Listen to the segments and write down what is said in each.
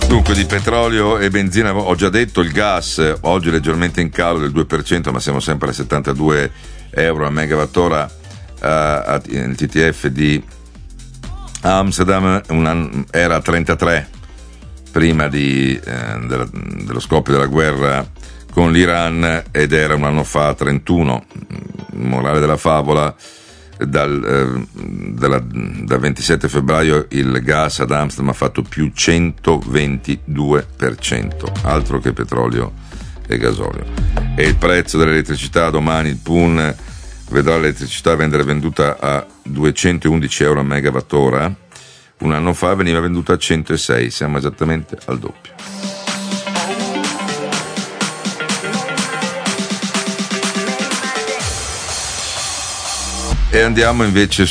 Dunque, di petrolio e benzina ho già detto. Il gas oggi è leggermente in calo del 2%, ma siamo sempre a 72 euro a megawattora. Il TTF di Amsterdam era a 33 prima dello scoppio della guerra con l'Iran, ed era un anno fa a 31. Morale della favola: dal 27 febbraio il gas ad Amsterdam ha fatto più 122%, altro che petrolio e gasolio. E il prezzo dell'elettricità domani, il PUN vedrà l'elettricità vendere venduta a 211 euro a megawattora. Un anno fa veniva venduta a 106, siamo esattamente al doppio. E andiamo invece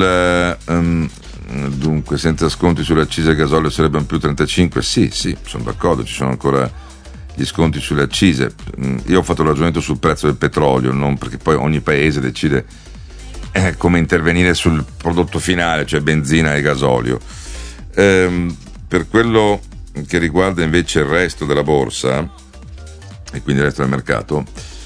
dunque, senza sconti sulle accise, il gasolio sarebbe un più 35. Sì, sono d'accordo, ci sono ancora gli sconti sulle accise. Io ho fatto il ragionamento sul prezzo del petrolio, non perché poi ogni paese decide come intervenire sul prodotto finale, cioè benzina e gasolio. Per quello che riguarda invece il resto della borsa e quindi il resto del mercato,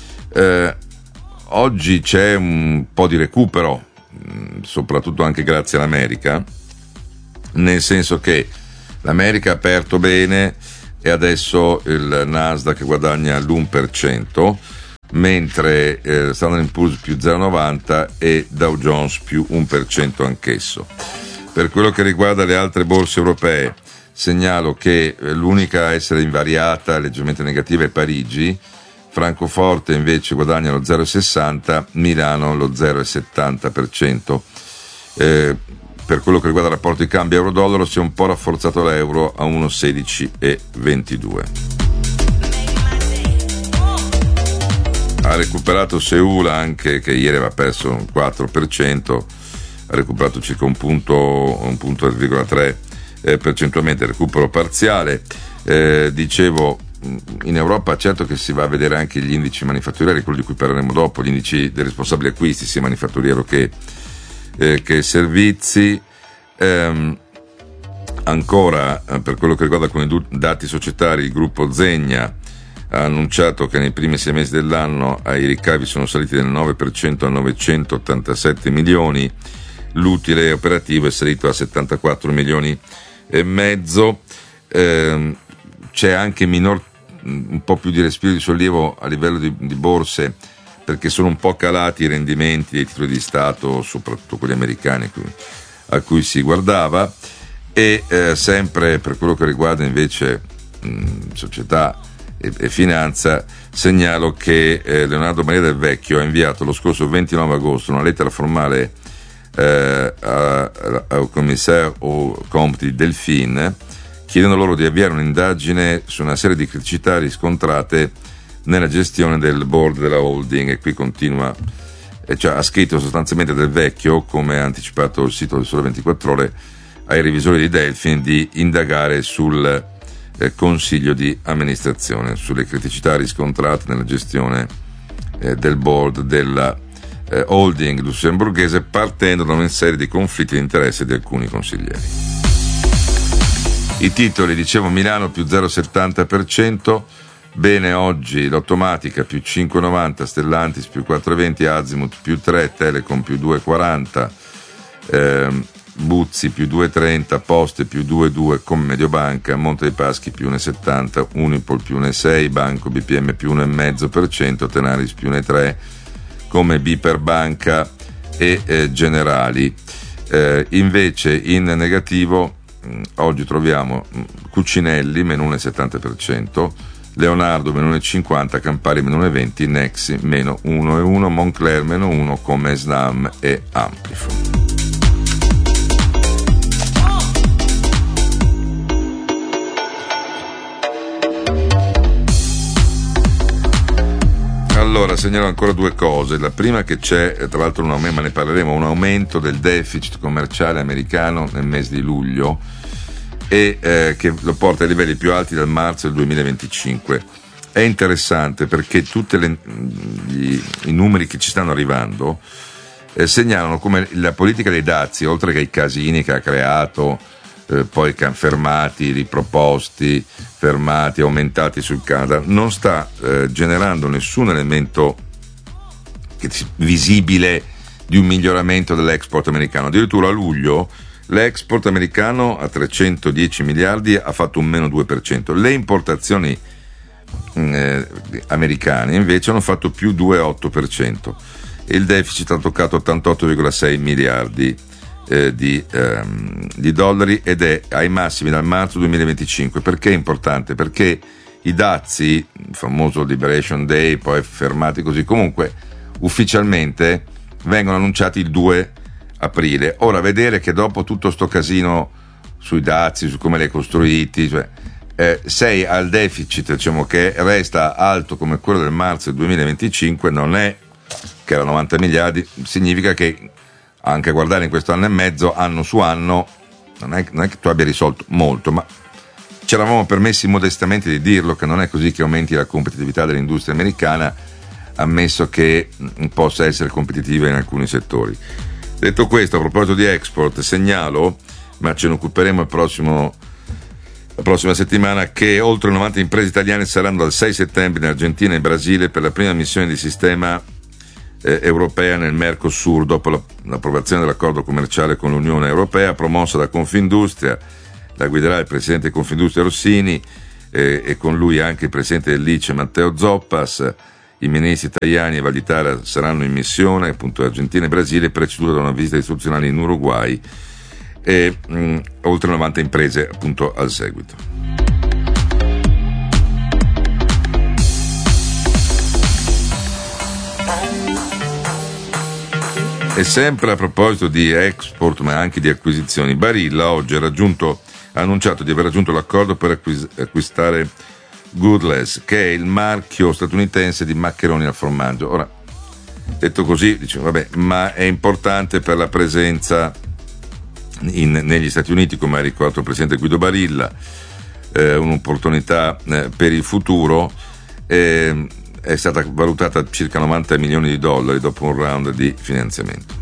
oggi c'è un po' di recupero, soprattutto anche grazie all'America, nel senso che l'America ha aperto bene e adesso il Nasdaq guadagna l'1%, mentre Standard & Poor's più 0,90 e Dow Jones più 1% anch'esso. Per quello che riguarda le altre borse europee, segnalo che l'unica a essere invariata, leggermente negativa, è Parigi. Francoforte invece guadagna lo 0,60, Milano lo 0,70%. Per quello che riguarda il rapporto di cambio euro-dollaro, si è un po' rafforzato l'euro a 1,1622. Ha recuperato Seul anche, che ieri aveva perso un 4%, ha recuperato circa un punto 0,3 percentualmente, recupero parziale. Dicevo, in Europa certo che si va a vedere anche gli indici manifatturieri, quelli di cui parleremo dopo, gli indici dei responsabili acquisti, sia manifatturiero che servizi. Ancora per quello che riguarda alcuni dati societari, il gruppo Zegna ha annunciato che nei primi 6 mesi dell'anno i ricavi sono saliti del 9% a 987 milioni, l'utile operativo è salito a 74 milioni e mezzo. C'è anche un po' più di respiro di sollievo a livello di borse, perché sono un po' calati i rendimenti dei titoli di Stato, soprattutto quelli americani a cui si guardava. E sempre per quello che riguarda invece società e finanza, segnalo che Leonardo Maria Del Vecchio ha inviato lo scorso 29 agosto una lettera formale al commissario au compte di Delphine, chiedendo loro di avviare un'indagine su una serie di criticità riscontrate nella gestione del board della holding. E qui continua, ha scritto sostanzialmente Del Vecchio, come ha anticipato il sito del Sole 24 Ore, ai revisori di Delphine di indagare sul consiglio di amministrazione, sulle criticità riscontrate nella gestione del board della holding lussemburghese, partendo da una serie di conflitti di interesse di alcuni consiglieri. I titoli, dicevo, Milano più 0,70%, bene oggi l'Automatica più 5,90, Stellantis più 4,20, Azimut più 3, Telecom più 2,40, Buzzi più 2,30, Poste più 2,2, come Mediobanca, Monte dei Paschi più 1,70, Unipol più 1,6, Banco BPM più 1,5%, Tenaris più 1,3, come Biper Banca e Generali. Invece in negativo oggi troviamo Cucinelli meno 1,70%, Leonardo meno 1,50%, Campari meno 1,20%, Nexi meno 1,1%, Moncler meno 1%, come Snam e Amplifon. Allora, segnalo ancora due cose. La prima è che c'è, tra l'altro, ma ne parleremo, un aumento del deficit commerciale americano nel mese di luglio e che lo porta ai livelli più alti dal marzo del 2025. È interessante perché tutti i numeri che ci stanno arrivando segnalano come la politica dei dazi, oltre che ai casini che ha creato poi fermati, riproposti, fermati, aumentati sul Canada, non sta generando nessun elemento visibile di un miglioramento dell'export americano. Addirittura a luglio l'export americano a 310 miliardi ha fatto un meno 2%, le importazioni americane invece hanno fatto più 2,8% e il deficit ha toccato 88,6 miliardi di dollari ed è ai massimi dal marzo 2025. Perché è importante? Perché i dazi, il famoso Liberation Day, poi fermati così, comunque ufficialmente vengono annunciati il 2 aprile. Ora, vedere che dopo tutto sto casino sui dazi, su come li hai costruiti, cioè, sei al deficit, diciamo, che resta alto come quello del marzo del 2025, non è che era 90 miliardi, significa che anche a guardare in questo anno e mezzo, anno su anno, non è che tu abbia risolto molto, ma ci eravamo permessi modestamente di dirlo, che non è così che aumenti la competitività dell'industria americana, ammesso che possa essere competitiva in alcuni settori. Detto questo, a proposito di export, segnalo, ma ce ne occuperemo la prossima settimana, che oltre 90 imprese italiane saranno dal 6 settembre in Argentina e Brasile per la prima missione di sistema europea nel Mercosur, dopo l'approvazione dell'accordo commerciale con l'Unione Europea promossa da Confindustria. La guiderà il presidente di Confindustria Rossini e con lui anche il presidente dell'ICE Matteo Zoppas. I ministri Tajani e Valditara saranno in missione appunto in Argentina e Brasile, preceduta da una visita istituzionale in Uruguay e oltre 90 imprese appunto al seguito. E sempre a proposito di export ma anche di acquisizioni, Barilla oggi ha annunciato di aver raggiunto l'accordo per acquistare Goodless, che è il marchio statunitense di maccheroni al formaggio. Ora, detto così, diciamo, vabbè, ma è importante per la presenza negli Stati Uniti, come ha ricordato il presidente Guido Barilla, un'opportunità per il futuro. È stata valutata a circa 90 milioni di dollari dopo un round di finanziamento.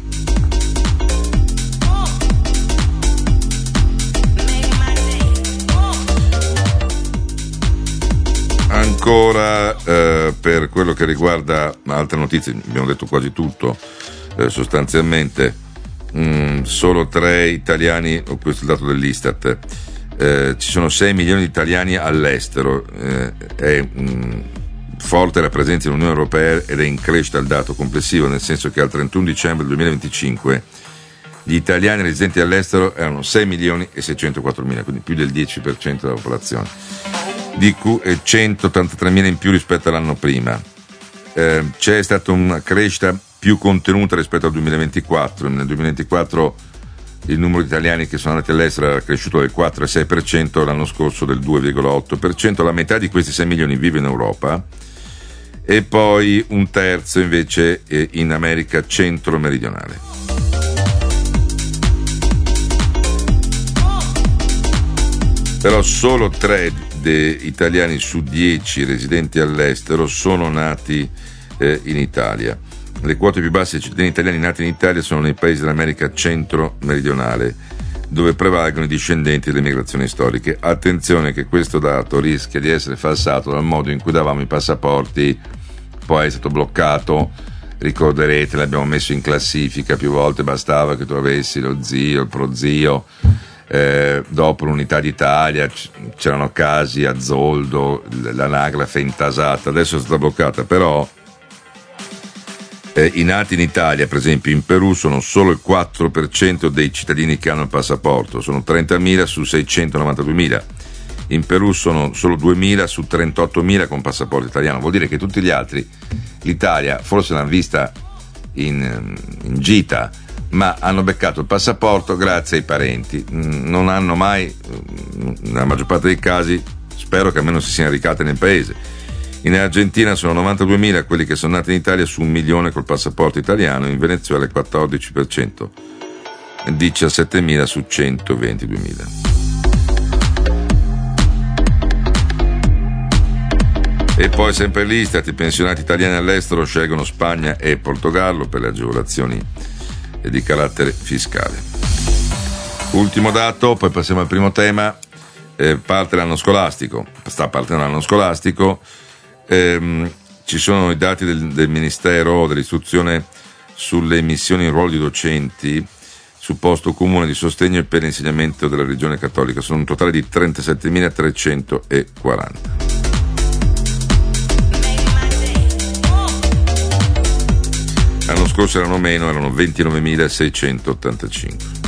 Ancora per quello che riguarda altre notizie, abbiamo detto quasi tutto, sostanzialmente solo 3 italiani, questo è il dato dell'Istat, ci sono 6 milioni di italiani all'estero, è forte la presenza nell'Unione Europea ed è in crescita il dato complessivo, nel senso che al 31 dicembre 2025 gli italiani residenti all'estero erano 6 milioni e 604 mila, quindi più del 10% della popolazione, di cui 183 mila in più rispetto all'anno prima. C'è stata una crescita più contenuta rispetto al 2024. Nel 2024 il numero di italiani che sono andati all'estero era cresciuto del 4,6%, l'anno scorso del 2,8%. La metà di questi 6 milioni vive in Europa e poi un terzo invece in America centro-meridionale. Però solo 3 italiani su 10 residenti all'estero sono nati in Italia. Le quote più basse dei cittadini italiani nati in Italia sono nei paesi dell'America centro-meridionale, dove prevalgono i discendenti delle migrazioni storiche. Attenzione che questo dato rischia di essere falsato dal modo in cui davamo i passaporti, poi è stato bloccato, ricorderete, l'abbiamo messo in classifica più volte, bastava che tu avessi lo zio, il prozio, dopo l'unità d'Italia c'erano casi a Zoldo, l'anagrafe intasata, adesso è stata bloccata, però i nati in Italia, per esempio in Perù, sono solo il 4% dei cittadini che hanno il passaporto, sono 30.000 su 692.000. In Perù sono solo 2.000 su 38.000 con passaporto italiano. Vuol dire che tutti gli altri, l'Italia forse l'hanno vista in gita, ma hanno beccato il passaporto grazie ai parenti. Non hanno mai, nella maggior parte dei casi, spero che almeno si siano recate nel paese. In Argentina sono 92.000 quelli che sono nati in Italia su 1 milione col passaporto italiano, in Venezuela il 14%, 17.000 su 122.000. E poi sempre l'Istat, i pensionati italiani all'estero scelgono Spagna e Portogallo per le agevolazioni di carattere fiscale. Ultimo dato, poi passiamo al primo tema. Parte l'anno scolastico, sta partendo l'anno scolastico. Ci sono i dati del Ministero dell'Istruzione sulle emissioni in ruolo di docenti su posto comune di sostegno per l'insegnamento della religione cattolica. Sono un totale di 37.340. L'anno scorso erano meno, erano 29.685.